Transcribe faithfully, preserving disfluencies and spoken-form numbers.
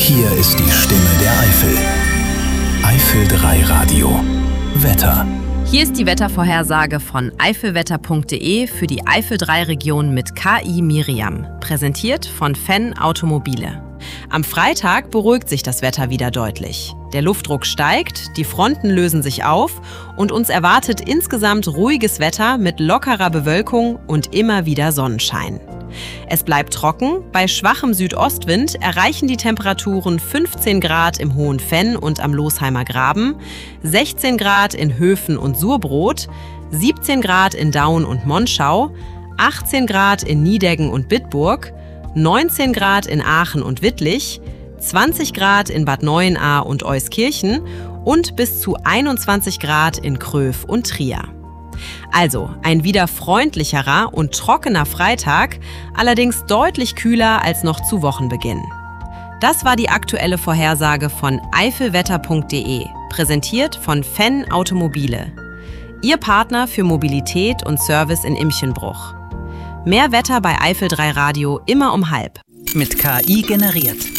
Hier ist die Stimme der Eifel. Eifel drei Radio. Wetter. Hier ist die Wettervorhersage von eifelwetter punkt de für die Eifel drei Region mit K I Miriam, präsentiert von Fenn Automobile. Am Freitag beruhigt sich das Wetter wieder deutlich. Der Luftdruck steigt, die Fronten lösen sich auf und uns erwartet insgesamt ruhiges Wetter mit lockerer Bewölkung und immer wieder Sonnenschein. Es bleibt trocken, bei schwachem Südostwind erreichen die Temperaturen fünfzehn Grad im Hohen Fenn und am Losheimer Graben, sechzehn Grad in Höfen und Surbrot, siebzehn Grad in Daun und Monschau, achtzehn Grad in Niedeggen und Bitburg, neunzehn Grad in Aachen und Wittlich, zwanzig Grad in Bad Neuenahr und Euskirchen und bis zu einundzwanzig Grad in Kröv und Trier. Also ein wieder freundlicherer und trockener Freitag, allerdings deutlich kühler als noch zu Wochenbeginn. Das war die aktuelle Vorhersage von eifelwetter punkt de, präsentiert von Fenn Automobile. Ihr Partner für Mobilität und Service in Imchenbruch. Mehr Wetter bei Eifel drei Radio immer um halb. Mit K I generiert.